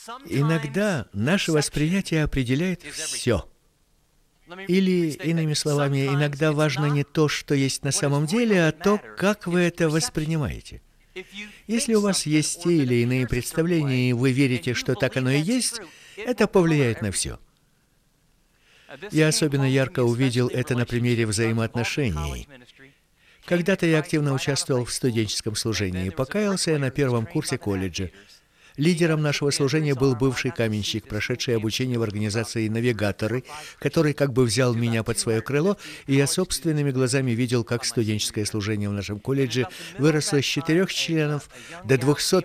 Иногда наше восприятие определяет все. Или, иными словами, иногда важно не то, что есть на самом деле, а то, как вы это воспринимаете. Если у вас есть те или иные представления, и вы верите, что так оно и есть, это повлияет на все. Я особенно ярко увидел это на примере взаимоотношений. Когда-то я активно участвовал в студенческом служении, покаялся я на первом курсе колледжа. Лидером нашего служения был бывший каменщик, прошедший обучение в организации «Навигаторы», который как бы взял меня под свое крыло, и я собственными глазами видел, как студенческое служение в нашем колледже выросло с 4 членов до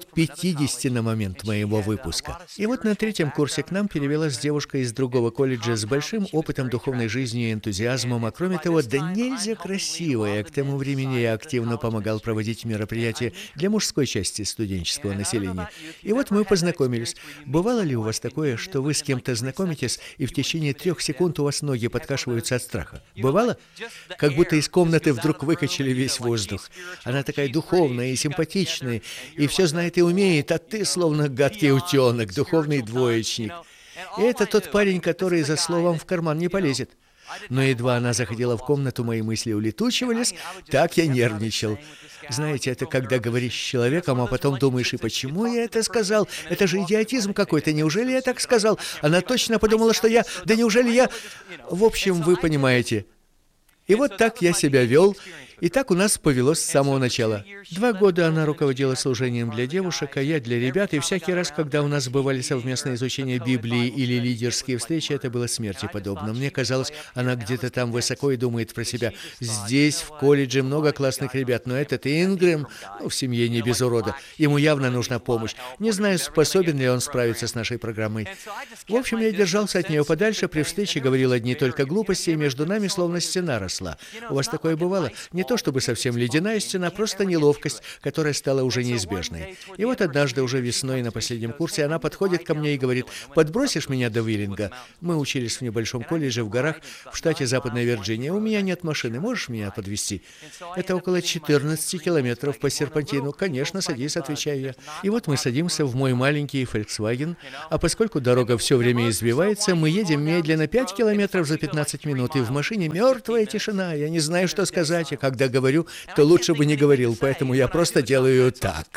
250 на момент моего выпуска. И вот на третьем курсе к нам перевелась девушка из другого колледжа с большим опытом духовной жизни и энтузиазмом, а кроме того, да нельзя красивая. К тому времени я активно помогал проводить мероприятия для мужской части студенческого населения. И вот мы познакомились. Бывало ли у вас такое, что вы с кем-то знакомитесь, и в течение 3 секунд у вас ноги подкашиваются от страха? Бывало? Как будто из комнаты вдруг выкачали весь воздух. Она такая духовная и симпатичная, и все знает и умеет, а ты словно гадкий утенок, духовный двоечник. И это тот парень, который за словом в карман не полезет. Но едва она заходила в комнату, мои мысли улетучивались, так я нервничал. Знаете, это когда говоришь с человеком, а потом думаешь, и почему я это сказал? Это же идиотизм какой-то, неужели я так сказал? Она точно подумала, что я... Да неужели я... В общем, вы понимаете. И вот так я себя вел, и так у нас повелось с самого начала. 2 года она руководила служением для девушек, а я для ребят, и всякий раз, когда у нас бывали совместные изучения Библии или лидерские встречи, это было смерти подобно. Мне казалось, она где-то там высоко и думает про себя. Здесь, в колледже, много классных ребят, но этот Ингрэм, в семье не без урода. Ему явно нужна помощь. Не знаю, способен ли он справиться с нашей программой. В общем, я держался от нее подальше, при встрече говорил одни только глупости, и между нами словно стена росла. У вас такое бывало? Не то чтобы совсем ледяная стена, просто неловкость, которая стала уже неизбежной. И вот однажды, уже весной на последнем курсе, она подходит ко мне и говорит: «Подбросишь меня до Уиллинга? Мы учились в небольшом колледже в горах в штате Западная Вирджиния. У меня нет машины, можешь меня подвезти?» Это около 14 километров по серпантину. «Конечно, садись», отвечаю я. И вот мы садимся в мой маленький Volkswagen, а поскольку дорога все время извивается, мы едем медленно 5 километров за 15 минут, и в машине мертвая тишина. Я не знаю, что сказать, а когда говорю, то лучше бы не говорил, поэтому я просто делаю так.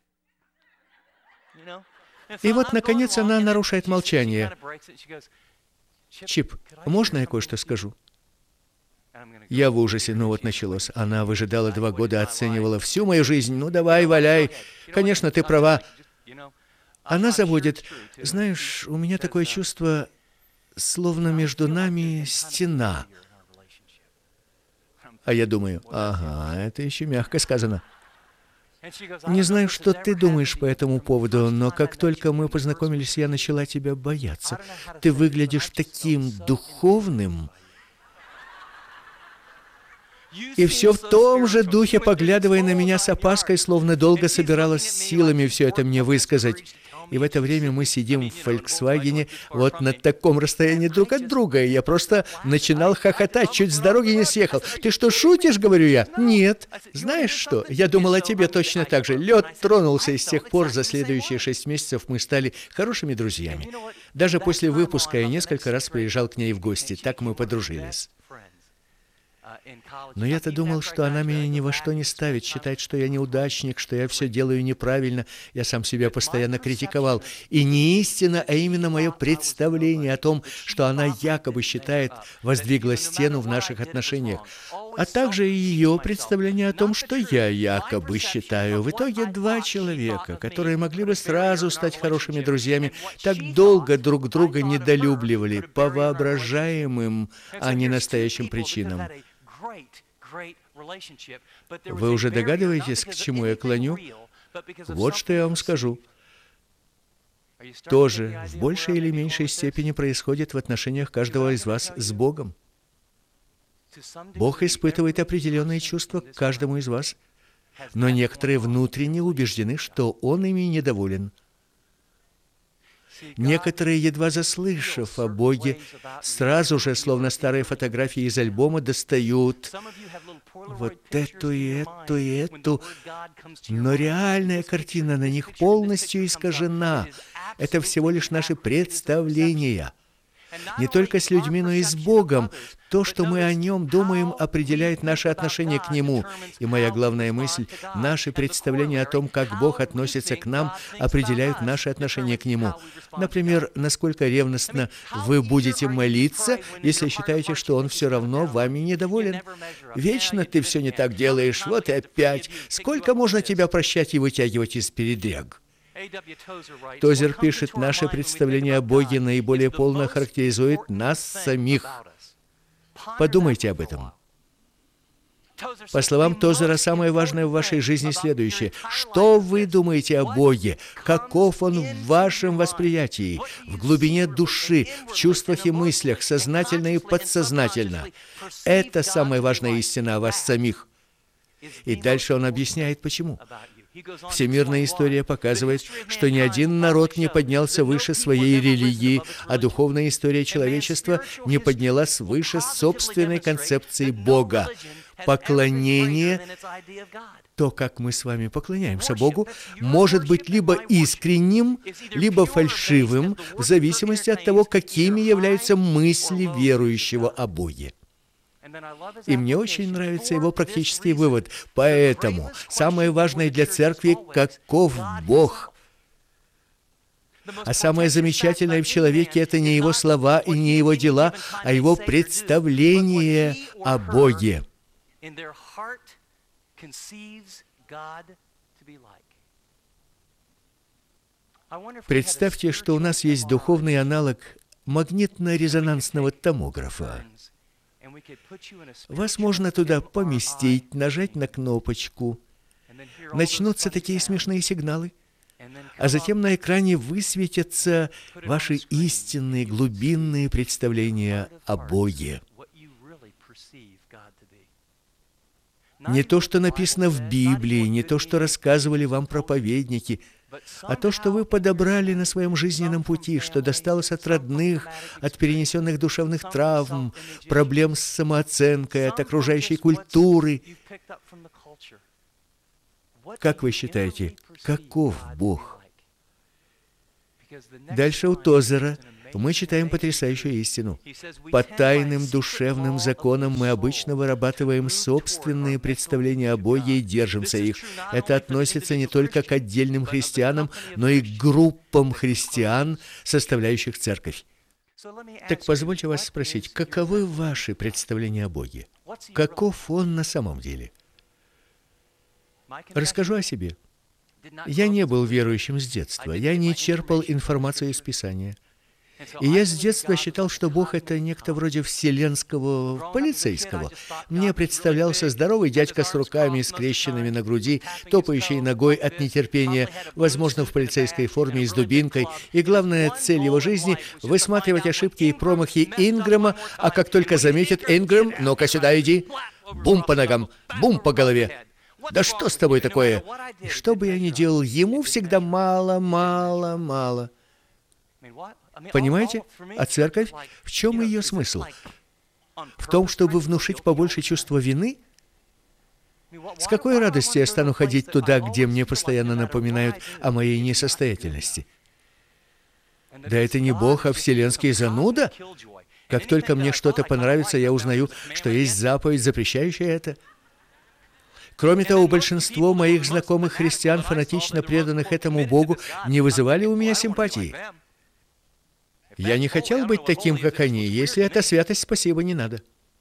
И вот, наконец, она нарушает молчание. «Чип, можно я кое-что скажу?» Я в ужасе, вот началось. Она выжидала 2 года, оценивала всю мою жизнь. «Ну, давай, валяй. Конечно, ты права». Она заводит. «Знаешь, у меня такое чувство, словно между нами стена». А я думаю, ага, это еще мягко сказано. Не знаю, что ты думаешь по этому поводу, но как только мы познакомились, я начала тебя бояться. Ты выглядишь таким духовным. И все в том же духе, поглядывая на меня с опаской, словно долго собиралась силами все это мне высказать. И в это время мы сидим в «Фольксвагене» вот на таком расстоянии друг от друга, и я просто начинал хохотать, чуть с дороги не съехал. «Ты что, шутишь?» — говорю я. «Нет». «Знаешь что? Я думал о тебе точно так же». Лед тронулся, и с тех пор за следующие 6 месяцев мы стали хорошими друзьями. Даже после выпуска я несколько раз приезжал к ней в гости, так мы подружились. Но я-то думал, что она меня ни во что не ставит, считает, что я неудачник, что я все делаю неправильно. Я сам себя постоянно критиковал. И не истина, а именно мое представление о том, что она якобы считает, воздвигла стену в наших отношениях. А также и ее представление о том, что я якобы считаю. В итоге 2 человека, которые могли бы сразу стать хорошими друзьями, так долго друг друга недолюбливали по воображаемым, а не настоящим причинам. Вы уже догадываетесь, к чему я клоню? Вот что я вам скажу. Тоже в большей или меньшей степени происходит в отношениях каждого из вас с Богом. Бог испытывает определенные чувства к каждому из вас, но некоторые внутренне убеждены, что Он ими недоволен. Некоторые, едва заслышав о Боге, сразу же, словно старые фотографии из альбома, достают вот эту и эту и эту, но реальная картина на них полностью искажена. Это всего лишь наши представления. Не только с людьми, но и с Богом. То, что мы о Нем думаем, определяет наше отношение к Нему. И моя главная мысль – наши представления о том, как Бог относится к нам, определяют наше отношение к Нему. Например, насколько ревностно вы будете молиться, если считаете, что Он все равно вами недоволен. Вечно ты все не так делаешь, вот и опять. Сколько можно тебя прощать и вытягивать из передряг? Тозер пишет, наше представление о Боге наиболее полно характеризует нас самих. Подумайте об этом. По словам Тозера, самое важное в вашей жизни следующее. Что вы думаете о Боге? Каков Он в вашем восприятии? В глубине души, в чувствах и мыслях, сознательно и подсознательно. Это самая важная истина о вас самих. И дальше он объясняет, почему. Всемирная история показывает, что ни один народ не поднялся выше своей религии, а духовная история человечества не поднялась выше собственной концепции Бога. Поклонение, то, как мы с вами поклоняемся Богу, может быть либо искренним, либо фальшивым, в зависимости от того, какими являются мысли верующего о Боге. И мне очень нравится его практический вывод. Поэтому самое важное для церкви – каков Бог. А самое замечательное в человеке – это не его слова и не его дела, а его представление о Боге. Представьте, что у нас есть духовный аналог магнитно-резонансного томографа. Вас можно туда поместить, нажать на кнопочку. Начнутся такие смешные сигналы, а затем на экране высветятся ваши истинные, глубинные представления о Боге. Не то, что написано в Библии, не то, что рассказывали вам проповедники, а то, что вы подобрали на своем жизненном пути, что досталось от родных, от перенесенных душевных травм, проблем с самооценкой, от окружающей культуры. Как вы считаете, каков Бог? Дальше у Тозера мы читаем потрясающую истину. По тайным душевным законам мы обычно вырабатываем собственные представления о Боге и держимся их. Это относится не только к отдельным христианам, но и к группам христиан, составляющих церковь. Так позвольте вас спросить, каковы ваши представления о Боге? Каков Он на самом деле? Расскажу о себе. Я не был верующим с детства. Я не черпал информацию из Писания. И я с детства считал, что Бог — это некто вроде вселенского полицейского. Мне представлялся здоровый дядька с руками, скрещенными на груди, топающий ногой от нетерпения, возможно, в полицейской форме и с дубинкой. И главная цель его жизни — высматривать ошибки и промахи Ингрэма, а как только заметит Ингрэм: «Ну-ка сюда иди!» Бум по ногам, бум по голове. «Да что с тобой такое?» И что бы я ни делал, ему всегда мало, мало, мало. Понимаете? А церковь, в чем ее смысл? В том, чтобы внушить побольше чувства вины? С какой радостью я стану ходить туда, где мне постоянно напоминают о моей несостоятельности? Да это не Бог, а вселенский зануда. Как только мне что-то понравится, я узнаю, что есть заповедь, запрещающая это. Кроме того, большинство моих знакомых христиан, фанатично преданных этому Богу, не вызывали у меня симпатии. Я не хотел быть таким, как они. Если это святость, спасибо, не надо.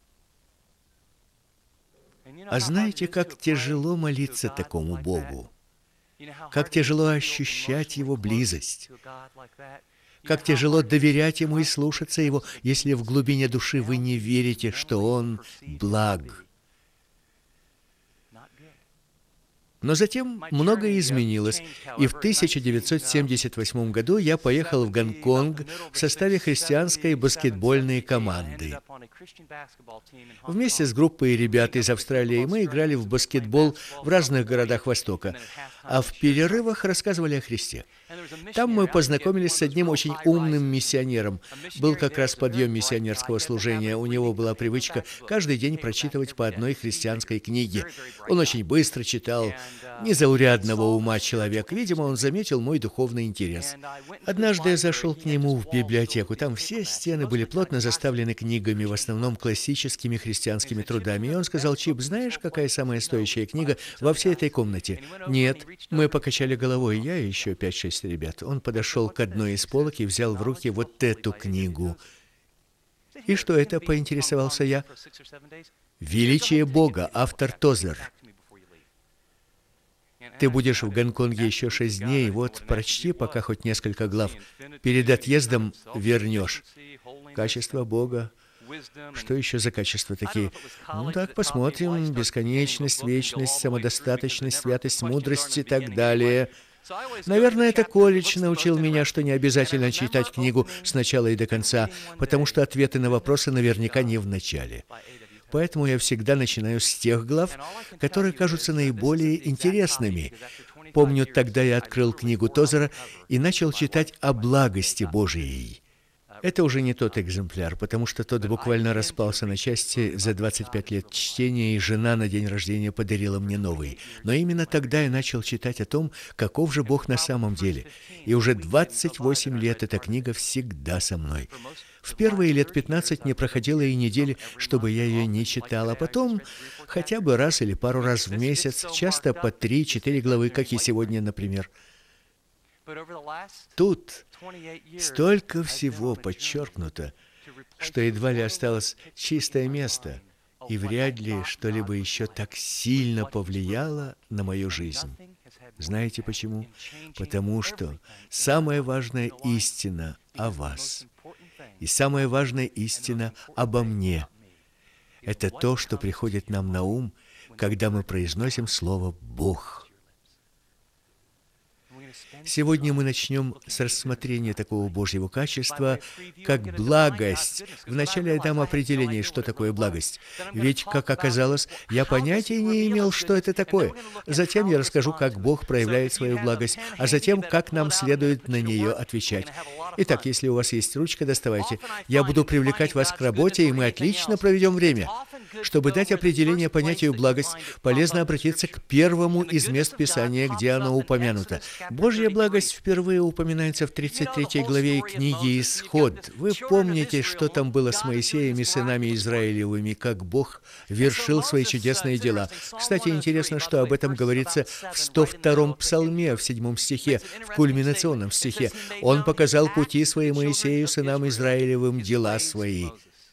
А знаете, как тяжело молиться такому Богу? Как тяжело ощущать Его близость? Как тяжело доверять Ему и слушаться Его, если в глубине души вы не верите, что Он благ. Но затем многое изменилось, и в 1978 году я поехал в Гонконг в составе христианской баскетбольной команды. Вместе с группой ребят из Австралии мы играли в баскетбол в разных городах Востока, а в перерывах рассказывали о Христе. Там мы познакомились с одним очень умным миссионером. Был как раз подъем миссионерского служения. У него была привычка каждый день прочитывать по одной христианской книге. Он очень быстро читал. незаурядного ума человек. Видимо, он заметил мой духовный интерес. Однажды я зашел к нему в библиотеку. Там все стены были плотно заставлены книгами, в основном классическими христианскими трудами. И он сказал: «Чип, знаешь, какая самая стоящая книга во всей этой комнате?» «Нет». Мы покачали головой, я и еще 5-6 ребят. Он подошел к одной из полок и взял в руки вот эту книгу. «И что это?» — поинтересовался я. «Величие Бога», автор Тозер. Ты будешь в Гонконге еще 6 дней, вот прочти пока хоть несколько глав. Перед отъездом вернешь. Качество Бога. Что еще за качества такие? Ну так, посмотрим. Бесконечность, вечность, самодостаточность, святость, мудрость и так далее. Наверное, это колледж научил меня, что не обязательно читать книгу с начала и до конца, потому что ответы на вопросы наверняка не в начале. Поэтому я всегда начинаю с тех глав, которые кажутся наиболее интересными. Помню, тогда я открыл книгу Тозера и начал читать о благости Божией. Это уже не тот экземпляр, потому что тот буквально распался на части за 25 лет чтения, и жена на день рождения подарила мне новый. Но именно тогда я начал читать о том, каков же Бог на самом деле. И уже 28 лет эта книга всегда со мной. В первые лет 15 не проходило и недели, чтобы я ее не читал, а потом хотя бы раз или пару раз в месяц, часто по 3-4 главы, как и сегодня, например. Тут столько всего подчеркнуто, что едва ли осталось чистое место, и вряд ли что-либо еще так сильно повлияло на мою жизнь. Знаете почему? Потому что самая важная истина о вас и самая важная истина обо мне — это то, что приходит нам на ум, когда мы произносим слово «Бог». Сегодня мы начнем с рассмотрения такого Божьего качества, как благость. Вначале я дам определение, что такое благость. Ведь, как оказалось, я понятия не имел, что это такое. Затем я расскажу, как Бог проявляет свою благость, а затем, как нам следует на нее отвечать. Итак, если у вас есть ручка, доставайте. Я буду привлекать вас к работе, и мы отлично проведем время. Чтобы дать определение понятию благость, полезно обратиться к первому из мест Писания, где оно упомянуто. Божья благость впервые упоминается в 33 главе книги «Исход». Вы помните, что там было с Моисеем и сынами Израилевыми, как Бог вершил свои чудесные дела. Кстати, интересно, что об этом говорится в 102-м псалме, в 7 стихе, в кульминационном стихе. «Он показал пути свои Моисею, сынам Израилевым, дела свои».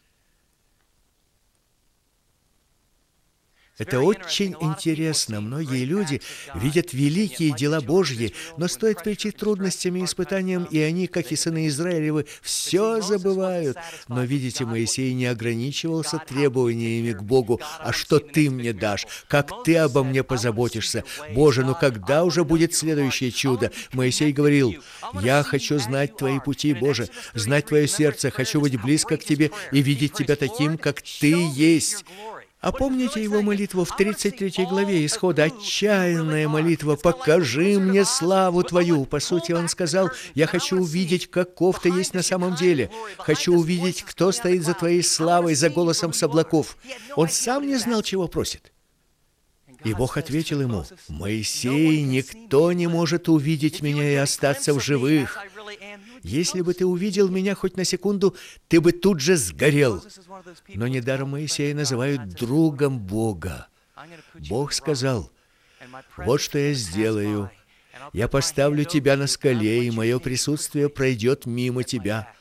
Это очень интересно. Многие люди видят великие дела Божьи, но стоит прийти трудностями и испытаниям, и они, как и сыны Израилевы, все забывают. Но, видите, Моисей не ограничивался требованиями к Богу: «А что ты мне дашь? Как ты обо мне позаботишься? Боже, ну когда уже будет следующее чудо?» Моисей говорил: «Я хочу знать твои пути, Боже, знать твое сердце, хочу быть близко к тебе и видеть тебя таким, как ты есть». А помните его молитву в 33 главе Исхода? Отчаянная молитва: «Покажи мне славу Твою». По сути, он сказал: «Я хочу увидеть, каков Ты есть на самом деле. Хочу увидеть, кто стоит за Твоей славой, за голосом с облаков». Он сам не знал, чего просит. И Бог ответил ему: «Моисей, никто не может увидеть меня и остаться в живых. Если бы ты увидел меня хоть на секунду, ты бы тут же сгорел». Но недаром Моисея называют другом Бога. Бог сказал: «Вот что я сделаю. Я поставлю тебя на скале, и мое присутствие пройдет мимо тебя.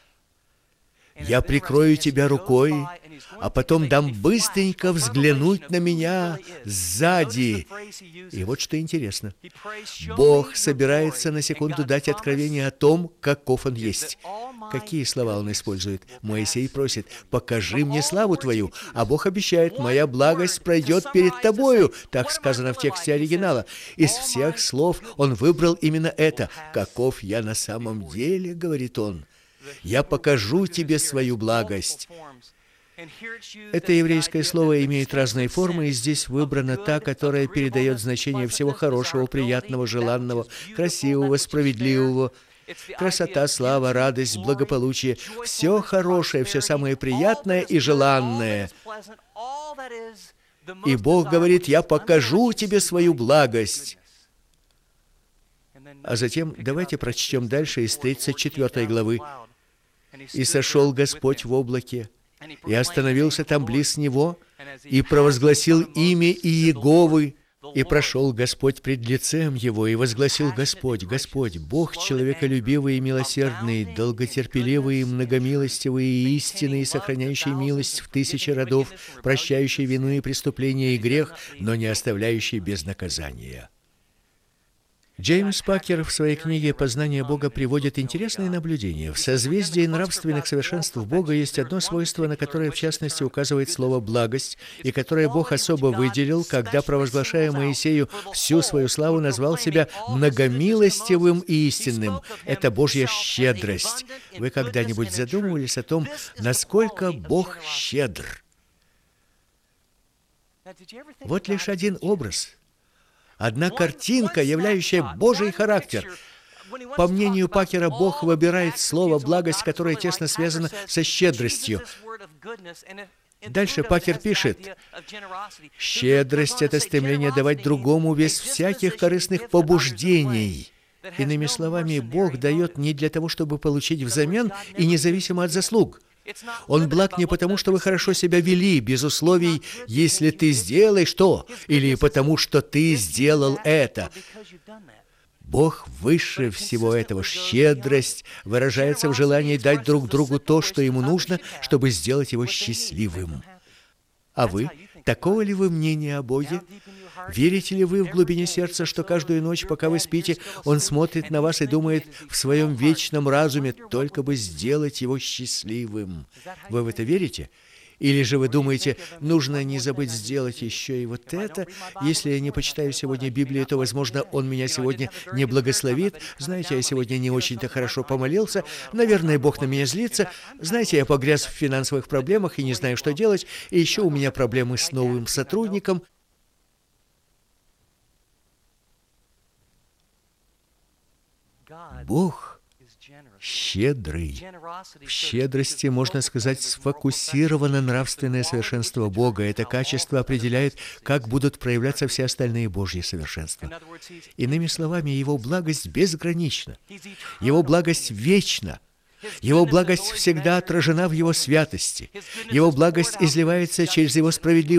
Я прикрою тебя рукой, а потом дам быстренько взглянуть на меня сзади». И вот что интересно. Бог собирается на секунду дать откровение о том, каков Он есть. Какие слова Он использует? Моисей просит: «Покажи мне славу Твою», а Бог обещает: «Моя благость пройдет перед тобою». Так сказано в тексте оригинала. Из всех слов Он выбрал именно это. «Каков я на самом деле», — говорит Он. «Я покажу тебе свою благость». Это еврейское слово имеет разные формы, и здесь выбрана та, которая передает значение всего хорошего, приятного, желанного, красивого, справедливого. Красота, слава, радость, благополучие — все хорошее, все самое приятное и желанное. И Бог говорит: «Я покажу тебе свою благость». А затем давайте прочтем дальше из 34 главы. «И сошел Господь в облаке, и остановился там близ него, и провозгласил имя Иеговы, и прошел Господь пред лицем его, и возгласил Господь: Господь, Бог человеколюбивый и милосердный, долготерпеливый и многомилостивый и истинный, и сохраняющий милость в 1000 родов, прощающий вину и преступление и грех, но не оставляющий без наказания». Джеймс Пакер в своей книге «Познание Бога» приводит интересные наблюдения. В созвездии нравственных совершенств Бога есть одно свойство, на которое, в частности, указывает слово «благость», и которое Бог особо выделил, когда, провозглашая Моисею всю свою славу, назвал себя многомилостивым и истинным. Это Божья щедрость. Вы когда-нибудь задумывались о том, насколько Бог щедр? Вот лишь один образ. Одна картинка, являющая Божий характер. По мнению Пакера, Бог выбирает слово «благость», которое тесно связано со щедростью. Дальше Пакер пишет: «Щедрость — это стремление давать другому без всяких корыстных побуждений». Иными словами, Бог дает не для того, чтобы получить взамен, и независимо от заслуг. Он благ не потому, что вы хорошо себя вели, без условий, если ты сделаешь то, или потому, что ты сделал это. Бог выше всего этого. Щедрость выражается в желании дать друг другу то, что ему нужно, чтобы сделать его счастливым. А вы? Такого ли вы мнения о Боге? Верите ли вы в глубине сердца, что каждую ночь, пока вы спите, Он смотрит на вас и думает в своем вечном разуме, только бы сделать его счастливым? Вы в это верите? Или же вы думаете, нужно не забыть сделать еще и вот это? Если я не почитаю сегодня Библию, то, возможно, Он меня сегодня не благословит. Знаете, я сегодня не очень-то хорошо помолился. Наверное, Бог на меня злится. Знаете, я погряз в финансовых проблемах и не знаю, что делать. И еще у меня проблемы с новым сотрудником. Бог щедрый. В щедрости, можно сказать, сфокусировано нравственное совершенство Бога. Это качество определяет, как будут проявляться все остальные Божьи совершенства. Иными словами, Его благость безгранична. Его благость вечна. Его благость всегда отражена в Его святости. Его благость изливается через Его справедливость